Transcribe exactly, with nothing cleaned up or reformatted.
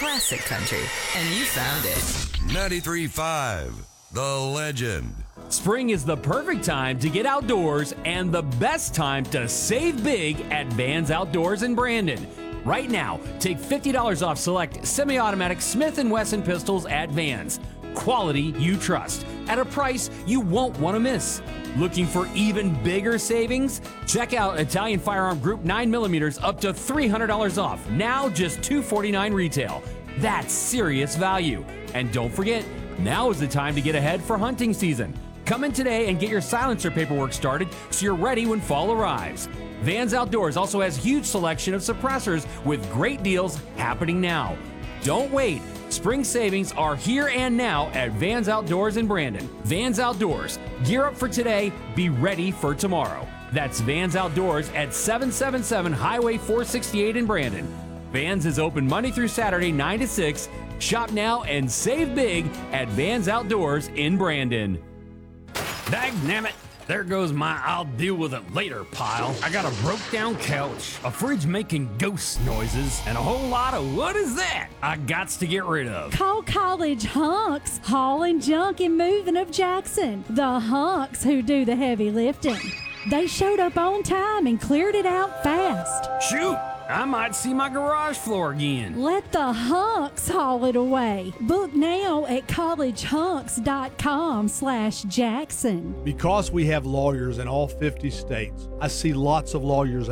classic country, and you found it. ninety-three point five, The Legend. Spring is the perfect time to get outdoors and the best time to save big at Vans Outdoors in Brandon. Right now, take fifty dollars off select semi-automatic Smith and Wesson pistols at Vans. Quality you trust at a price you won't want to miss. Looking for even bigger savings? Check out Italian Firearm Group nine millimeter up to three hundred dollars off. Now just two hundred forty-nine dollars retail. That's serious value. And don't forget, now is the time to get ahead for hunting season. Come in today and get your silencer paperwork started so you're ready when fall arrives. Vans Outdoors also has huge selection of suppressors with great deals happening now. Don't wait. Spring savings are here and now at Vans Outdoors in Brandon. Vans Outdoors. Gear up for today, be ready for tomorrow. That's Vans Outdoors at seven seventy-seven Highway four sixty-eight in Brandon. Vans is open Monday through Saturday, nine to six. Shop now and save big at Vans Outdoors in Brandon. Dagnammit. There goes my I'll deal with it later pile. I got a broke down couch, a fridge making ghost noises, and a whole lot of what is that I gots to get rid of. Call College Hunks, hauling junk and moving of Jackson. The hunks who do the heavy lifting. They showed up on time and cleared it out fast. Shoot, I might see my garage floor again. Let the hunks haul it away. Book now at collegehunks.com slash Jackson. Because we have lawyers in all fifty states, I see lots of lawyers